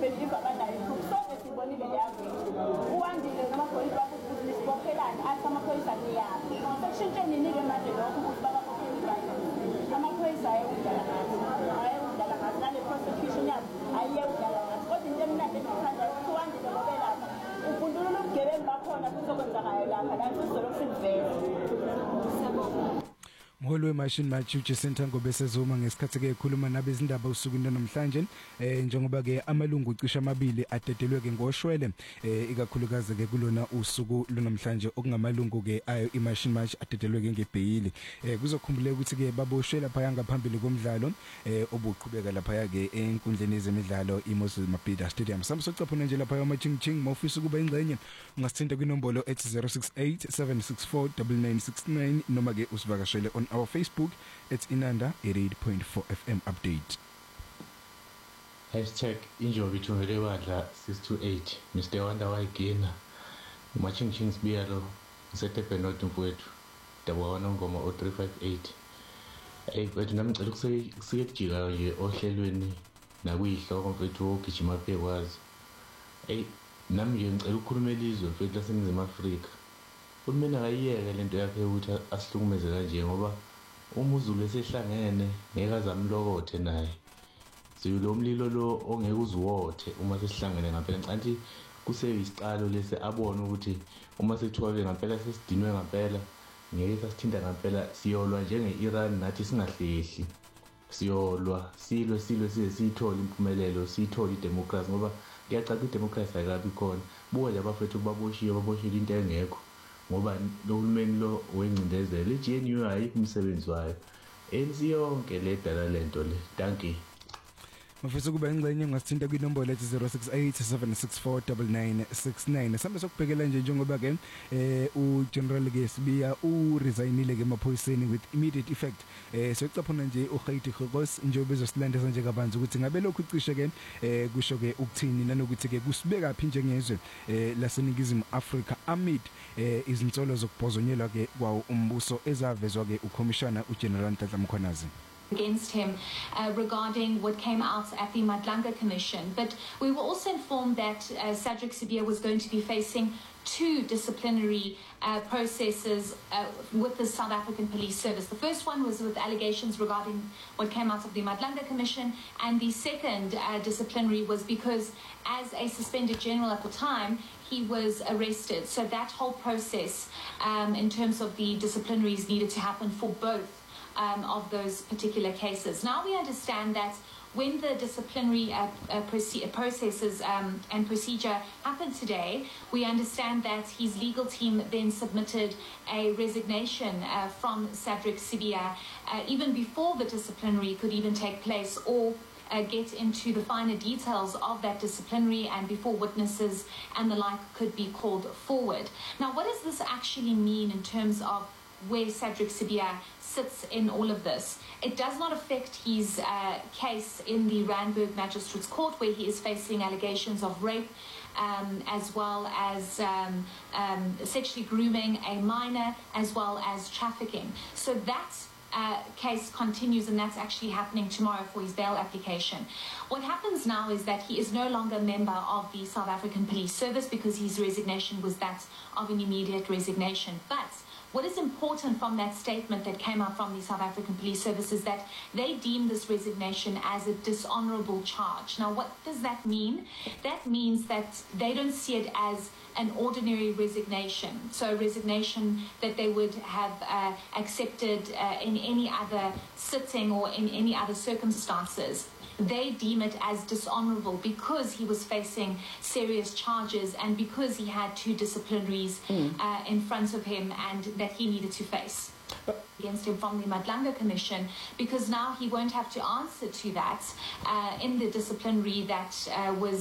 believe abanayo sonke sibonile leyazi uwandile namaphoyisa bakuthi nisibophelane athi amaphoyisa niyaphi sekushintshe ninike manje lokho ukuthi babakhokhela amaphoyisa ayewudlala ngathi nale prosecution yabo ayewudlala ngathi kodwa into emnandi engithanda ukuthi uwandile ngobe lapha ufundulula ubugebengu bakhona kuzokwenzakala lapha la sizoloku sikuveza. Mholi we-Machine Majuji Sentango besezuma ngesikhathi ke ekhuluma nabezindaba usukwini namhlanje njengoba ke amalungu cisha amabili adedelwe ke ngoshwele ikakhulukazi ke kulona usuku lonamhlanje okungamalungu ke ayo i-Machine Match adedelwe ke ngebheyili kuzokhumbuleka ukuthi ke baboshwe lapha ngaphambili komdlalo obuqhubeka lapha ke enkundleni yezemidlalo iMoses Mabhida Stadium. Samsocaphuna nje lapha yamachingching mawufisa ukuba ingcenye ungasithinta kwinombolo ethi 0687649969 noma ke usivakashele on our Facebook at Inanda 88.4 FM update. #Injobi Thungele Wadla 628 Mr. Wanda Waigina Machingching Sibiyalo Ngisetepe North Mfowethu Daba ngoma 0358 wethu namcela kusike kujika nje ohlelweni nakuyihloko mfowethu ogijima phekwazi nami nje ngicela ukukhuluma elizwe mfowethu laseNingizimu Afrika kumele akayiyeke lento yakhe ukuthi asihlukumeze kanje ngoba umuzulu esehlangene ngeke azamlokothe naye silo umlilo lo ongeke uziwothe uma sesihlangene ngaphela ncanti kuseyisiqalo lese abone ukuthi uma sethwale ngaphela sesidinwe ngaphela ngeke sasithinta ngaphela siyolwa njenge-Iran nathi singahlehli siyolwa silwe size siyithola impumelelo siyithola idemocracy ngoba kuyacaca idemocracy ayikabi khona buke abafethu baboshile into engekho ngoba lo hulumeni lo wencindezelo iGNU ayikho umsebenzi wayo yonke le dala lento le. Thank you. Mafisa kuba ingcenye ngasithinta kwinombolo ethi 0687649969 sambe sokubhekela nje njengoba ke uGeneral ke Sibiya uresignile ke emaphoyiseni with immediate effect sokucaphuna nje uGaiti Khokos nje bezosilandeza nje kabanzi ukuthi ngabe lokhu cishe ke kusho ke ukuthini nanokuthi ke kusibeka phi njengezwe laseNingizimu Afrika amid izinsolo zokubhozonyelwa ke kwawo umbuso ezavezwa ke uCommissioner uGeneral Nhlanhla Mkhwanazi against him regarding what came out at the Madlanga Commission. But we were also informed that Cedric Sibiya was going to be facing 2 disciplinary processes with the South African Police Service. The first one was with allegations regarding what came out of the Madlanga Commission, and the second disciplinary was because as a suspended general at the time, he was arrested. So that whole process in terms of the disciplinaries needed to happen for both of those particular cases. Now we understand that when the disciplinary processes and procedure happened today, we understand that his legal team then submitted a resignation from Cedric Sibiya even before the disciplinary could even take place or get into the finer details of that disciplinary and before witnesses and the like could be called forward. Now, what does this actually mean in terms of where Cedric Sibiya sits in all of this? It does not affect his case in the Randburg Magistrates Court, where he is facing allegations of rape as well as sexually grooming a minor as well as trafficking. So that case continues, and that's actually happening tomorrow for his bail application. What happens now is that he is no longer a member of the South African Police Service because his resignation was that of an immediate resignation. But what is important from that statement that came out from the South African Police Service is that they deem this resignation as a dishonorable charge. Now, what does that mean? That means that they don't see it as an ordinary resignation, so a resignation that they would have accepted in any other sitting or in any other circumstances. They deem it as dishonorable because he was facing serious charges and because he had 2 disciplinaries in front of him and that he needed to face against him from the Madlanga Commission, because now he won't have to answer to that in the disciplinary that was